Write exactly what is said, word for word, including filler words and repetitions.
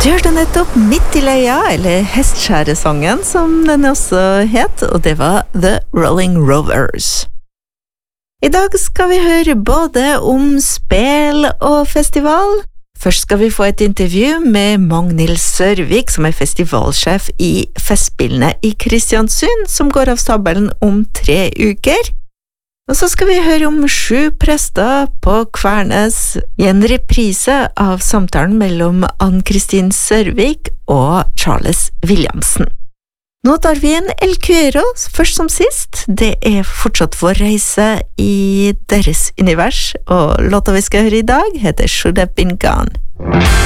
Du hørte nettopp Midt i leia, eller Hestskjæresongen som den også het, og det var The Rolling Rovers. I dag skal vi høre både om spel og festival. Først skal vi få et intervju med Magnhild Sørvik, som er festivalsjef i Festspillene i Kristiansund, som går av stabelen om tre uker. Og så skal vi høre om sju prester på Kvernes i en reprise av samtalen mellom Ann-Kristin Sørvik og Charles Williamsen. Nå tar vi en El Cuero, først som sist. Det er fortsatt vår reise i deres univers, og låta vi skal høre i dag heter Should Have Been Gone.